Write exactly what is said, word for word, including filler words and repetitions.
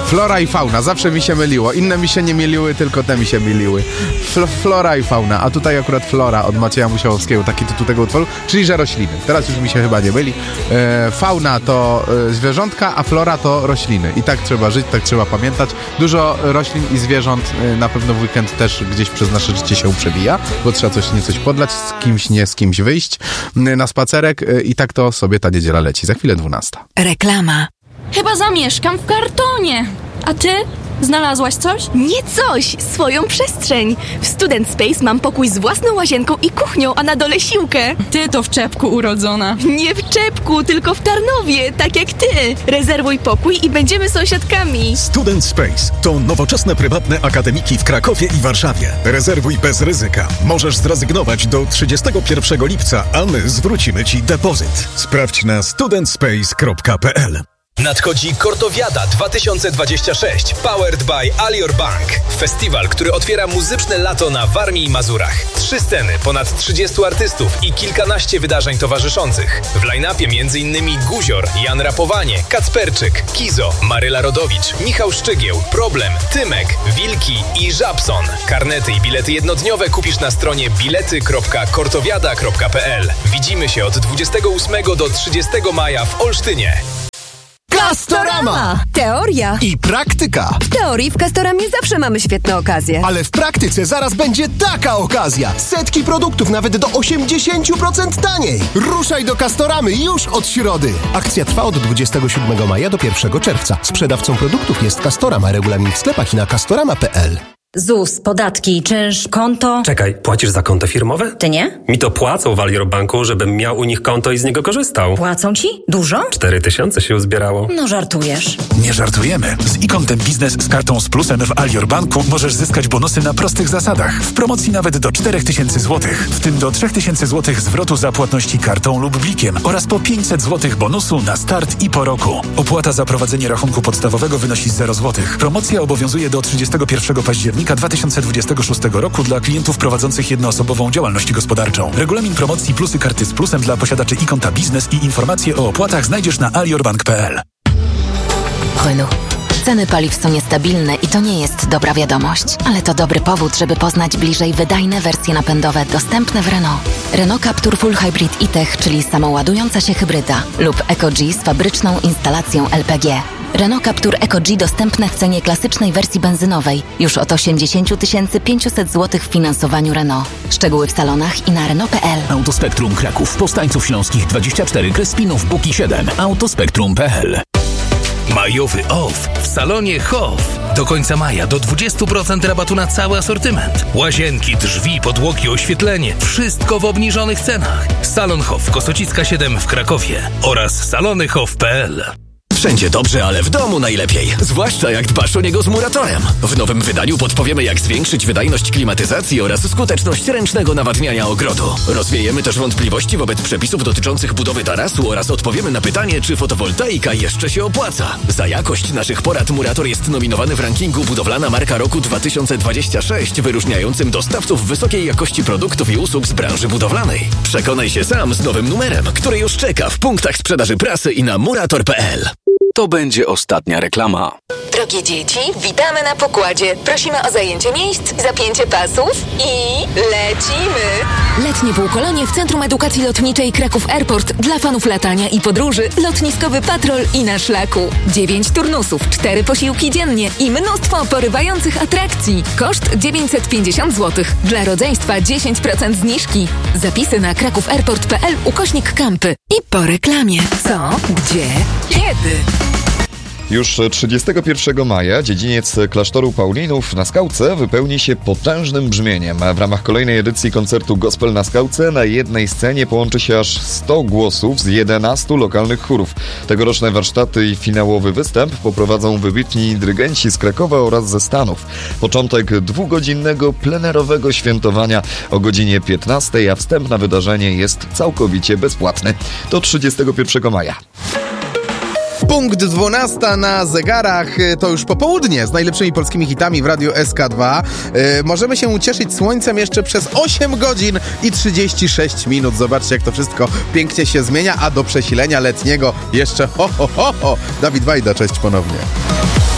Flora i fauna, zawsze mi się myliło. Inne mi się nie myliły, tylko te mi się myliły. Fl- flora i fauna, a tutaj akurat flora od Macieja Musiałowskiego, taki tytuł tego utworu, czyli że rośliny. Teraz już mi się chyba nie myli. E, fauna to e, zwierzątka, a flora to rośliny. I tak trzeba żyć, tak trzeba pamiętać. Dużo roślin i zwierząt e, na pewno w weekend też gdzieś przez nasze życie się przebija, bo trzeba coś nie coś podlać, z kimś nie z kimś wyjść e, na spacerek e, i tak to sobie ta niedziela leci. Za chwilę dwunasta. Reklama. Chyba zamieszkam w kartonie. A ty? Znalazłaś coś? Nie coś, swoją przestrzeń. W Student Space mam pokój z własną łazienką i kuchnią, a na dole siłkę. Ty to w czepku urodzona. Nie w czepku, tylko w Tarnowie, tak jak ty. Rezerwuj pokój i będziemy sąsiadkami. Student Space to nowoczesne prywatne akademiki w Krakowie i Warszawie. Rezerwuj bez ryzyka. Możesz zrezygnować do trzydziestego pierwszego lipca, a my zwrócimy ci depozyt. Sprawdź na student space kropka p l. Nadchodzi Kortowiada dwa tysiące dwadzieścia sześć, powered by Alior Bank. Festiwal, który otwiera muzyczne lato na Warmii i Mazurach. Trzy sceny, ponad trzydziestu artystów i kilkanaście wydarzeń towarzyszących. W line-upie m.in. Guzior, Jan Rapowanie, Kacperczyk, Kizo, Maryla Rodowicz, Michał Szczygieł, Problem, Tymek, Wilki i Żabson. Karnety i bilety jednodniowe kupisz na stronie bilety kropka kortowiada kropka p l. Widzimy się od dwudziestego ósmego do trzydziestego maja w Olsztynie. Castorama! Teoria. I praktyka. W teorii w Castoramie zawsze mamy świetne okazje. Ale w praktyce zaraz będzie taka okazja. Setki produktów nawet do osiemdziesiąt procent taniej. Ruszaj do Castoramy już od środy. Akcja trwa od dwudziestego siódmego maja do pierwszego czerwca. Sprzedawcą produktów jest Castorama. Regulamin w sklepach i na castorama kropka p l. Z U S, podatki, czynsz, konto. Czekaj, płacisz za konto firmowe? Ty nie? Mi to płacą w Alior Banku, żebym miał u nich konto i z niego korzystał. Płacą ci? Dużo? Cztery tysiące się uzbierało. No żartujesz. Nie żartujemy. Z e-kontem biznes z kartą z plusem w Alior Banku możesz zyskać bonusy na prostych zasadach. W promocji nawet do cztery tysiące złotych, w tym do trzy tysiące złotych zwrotu za płatności kartą lub blikiem oraz po pięćset złotych bonusu na start i po roku. Opłata za prowadzenie rachunku podstawowego wynosi zero złotych. Promocja obowiązuje do trzydziestego pierwszego października dwa tysiące dwudziestego szóstego roku dla klientów prowadzących jednoosobową działalność gospodarczą. Regulamin promocji plusy karty z plusem dla posiadaczy e-konta biznes i informacje o opłatach znajdziesz na aliorbank kropka p l. Renault. Ceny paliw są niestabilne i to nie jest dobra wiadomość, ale to dobry powód, żeby poznać bliżej wydajne wersje napędowe dostępne w Renault. Renault Captur Full Hybrid e-Tech, czyli samoładująca się hybryda, lub EcoG z fabryczną instalacją L P G. Renault Captur EcoG dostępne w cenie klasycznej wersji benzynowej już od osiemdziesiąt tysięcy pięćset złotych w finansowaniu Renault. Szczegóły w salonach i na Renault kropka p l. Autospektrum Kraków, Powstańców Śląskich dwadzieścia cztery, Krespinów, Buki siedem. autospektrum kropka p l. Majowy off w salonie Hof. Do końca maja do dwadzieścia procent rabatu na cały asortyment. Łazienki, drzwi, podłogi, oświetlenie. Wszystko w obniżonych cenach. Salon Hof, Kosociska siedem w Krakowie oraz salony hof kropka p l. Wszędzie dobrze, ale w domu najlepiej. Zwłaszcza jak dbasz o niego z Muratorem. W nowym wydaniu podpowiemy, jak zwiększyć wydajność klimatyzacji oraz skuteczność ręcznego nawadniania ogrodu. Rozwiejemy też wątpliwości wobec przepisów dotyczących budowy tarasu oraz odpowiemy na pytanie, czy fotowoltaika jeszcze się opłaca. Za jakość naszych porad Murator jest nominowany w rankingu Budowlana Marka Roku dwa tysiące dwadzieścia sześć, wyróżniającym dostawców wysokiej jakości produktów i usług z branży budowlanej. Przekonaj się sam z nowym numerem, który już czeka w punktach sprzedaży prasy i na murator kropka p l. To będzie ostatnia reklama. Drogie dzieci, witamy na pokładzie. Prosimy o zajęcie miejsc, zapięcie pasów i lecimy! Letnie półkolonie w Centrum Edukacji Lotniczej Kraków Airport dla fanów latania i podróży. Lotniskowy patrol i na szlaku. Dziewięć turnusów, cztery posiłki dziennie i mnóstwo porywających atrakcji. Koszt dziewięćset pięćdziesiąt złotych. Dla rodzeństwa dziesięć procent zniżki. Zapisy na krakowairport kropka p l ukośnik kampy. I po reklamie. Co? Gdzie? Kiedy? Już trzydziestego pierwszego maja dziedziniec klasztoru Paulinów na Skałce wypełni się potężnym brzmieniem. W ramach kolejnej edycji koncertu Gospel na Skałce na jednej scenie połączy się aż sto głosów z jedenastu lokalnych chórów. Tegoroczne warsztaty i finałowy występ poprowadzą wybitni dyrygenci z Krakowa oraz ze Stanów. Początek dwugodzinnego plenerowego świętowania o godzinie piętnastej, a wstęp na wydarzenie jest całkowicie bezpłatny. Do trzydziestego pierwszego maja. Punkt dwunasta na zegarach, to już popołudnie z najlepszymi polskimi hitami w Radiu S K dwa. Yy, możemy się ucieszyć słońcem jeszcze przez osiem godzin i trzydzieści sześć minut. Zobaczcie, jak to wszystko pięknie się zmienia, a do przesilenia letniego jeszcze ho, ho, ho, ho. Dawid Wajda, cześć ponownie.